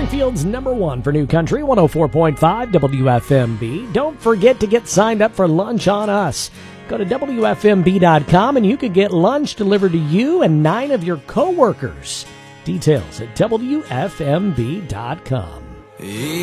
Springfield's #1 for New Country, 104.5 WFMB. Don't forget to get signed up for Lunch on Us. Go to WFMB.com and you could get lunch delivered to you and 9 of your coworkers. Details at WFMB.com.